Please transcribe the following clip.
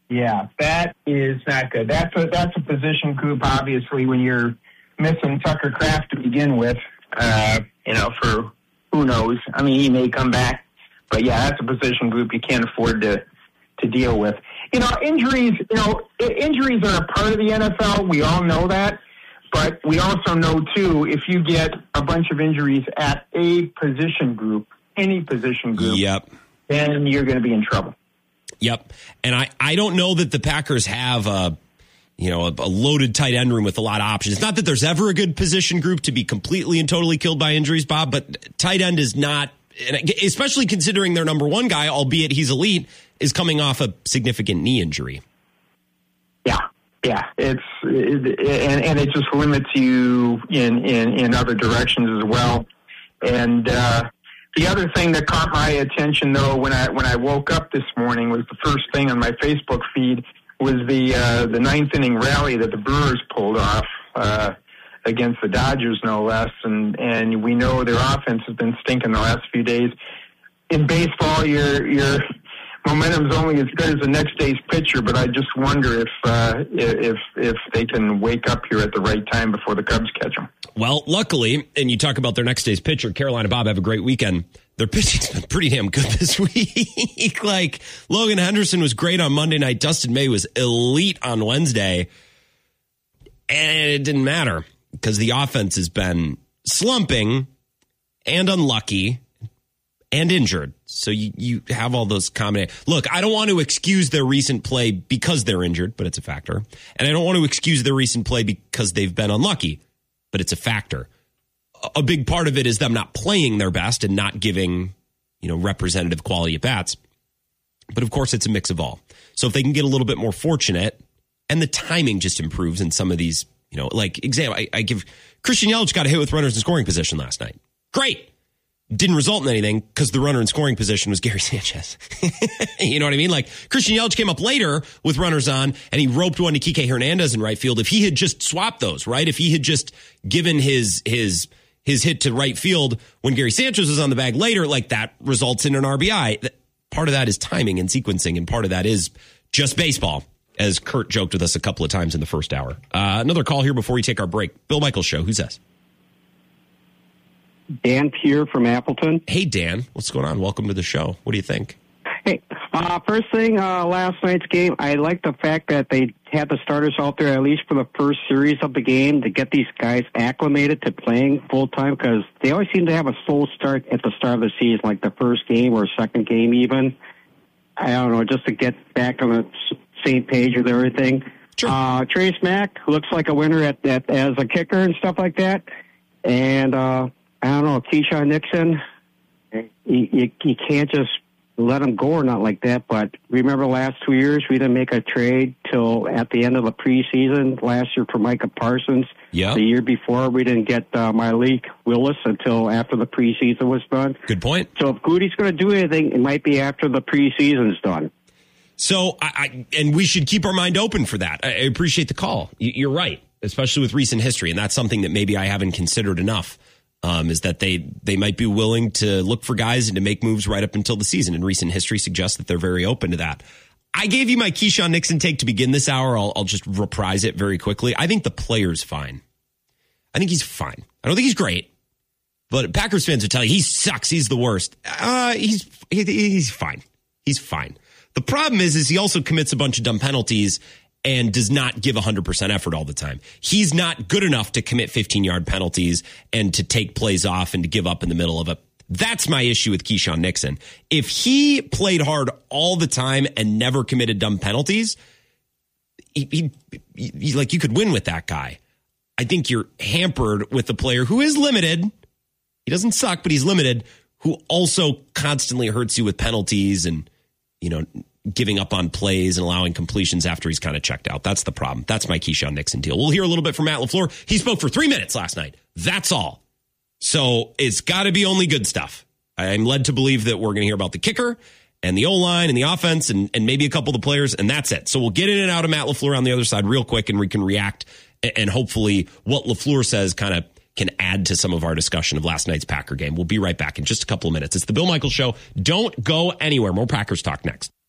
Yeah, that is not good. That's a position group, obviously, when you're missing Tucker Kraft to begin with, for who knows. I mean, he may come back. But, yeah, that's a position group you can't afford to deal with. Injuries are a part of the NFL. We all know that. But we also know, too, if you get a bunch of injuries at a position group, any position group, then you're going to be in trouble. Yep. And I don't know that the Packers have a loaded tight end room with a lot of options. It's not that there's ever a good position group to be completely and totally killed by injuries, Bob, but tight end is not, especially considering their number one guy, albeit he's elite, is coming off a significant knee injury. Yeah. And it just limits you in other directions as well. And, the other thing that caught my attention, though, when I woke up this morning was the first thing on my Facebook feed was the ninth inning rally that the Brewers pulled off against the Dodgers, no less. And we know their offense has been stinking the last few days. In baseball, your momentum's only as good as the next day's pitcher. But I just wonder if they can wake up here at the right time before the Cubs catch them. Well, luckily, and you talk about their next day's pitcher, Carolina Bob, have a great weekend. Their pitching's been pretty damn good this week. Like, Logan Henderson was great on Monday night. Dustin May was elite on Wednesday. And it didn't matter because the offense has been slumping and unlucky and injured. So you have all those combinations. Look, I don't want to excuse their recent play because they're injured, but it's a factor. And I don't want to excuse their recent play because they've been unlucky, but it's a factor. A big part of it is them not playing their best and not giving, representative quality at bats. But of course, it's a mix of all. So if they can get a little bit more fortunate and the timing just improves in some of these, I give Christian Yelich got a hit with runners in scoring position last night. Great. Didn't result in anything because the runner in scoring position was Gary Sanchez. You know what I mean? Like, Christian Yelich came up later with runners on, and he roped one to Kike Hernandez in right field. If he had just swapped those, right? If he had just given his hit to right field when Gary Sanchez was on the bag later, like, that results in an RBI. Part of that is timing and sequencing, and part of that is just baseball, as Kurt joked with us a couple of times in the first hour. Another call here before we take our break. Bill Michaels Show. Who's this? Dan Pierre from Appleton. Hey, Dan. What's going on? Welcome to the show. What do you think? Hey, first thing, last night's game, I like the fact that they had the starters out there at least for the first series of the game to get these guys acclimated to playing full-time because they always seem to have a slow start at the start of the season, like the first game or second game even. I don't know, just to get back on the same page with everything. Sure. Trace Mack looks like a winner as a kicker and stuff like that. And, I don't know, Keyshawn Nixon, you can't just let him go or not like that. But remember the last 2 years, we didn't make a trade till at the end of the preseason. Last year for Micah Parsons. Yeah. The year before, we didn't get Malik Willis until after the preseason was done. Good point. So if Goody's going to do anything, it might be after the preseason's done. So, and we should keep our mind open for that. I appreciate the call. You're right, especially with recent history. And that's something that maybe I haven't considered enough. Is that they might be willing to look for guys and to make moves right up until the season. And recent history suggests that they're very open to that. I gave you my Keyshawn Nixon take to begin this hour. I'll just reprise it very quickly. I think the player's fine. I think he's fine. I don't think he's great, but Packers fans would tell you he sucks. He's the worst. He's fine. He's fine. The problem is he also commits a bunch of dumb penalties and does not give 100% effort all the time. He's not good enough to commit 15-yard penalties and to take plays off and to give up in the middle of it. That's my issue with Keyshawn Nixon. If he played hard all the time and never committed dumb penalties, you could win with that guy. I think you're hampered with a player who is limited. He doesn't suck, but he's limited, who also constantly hurts you with penalties and, giving up on plays and allowing completions after he's kind of checked out. That's the problem. That's my Keyshawn Nixon deal. We'll hear a little bit from Matt LaFleur. He spoke for 3 minutes last night. That's all. So it's got to be only good stuff. I'm led to believe that we're going to hear about the kicker and the O-line and the offense and maybe a couple of the players, and that's it. So we'll get in and out of Matt LaFleur on the other side real quick, and we can react, and hopefully what LaFleur says kind of can add to some of our discussion of last night's Packer game. We'll be right back in just a couple of minutes. It's the Bill Michaels Show. Don't go anywhere. More Packers talk next.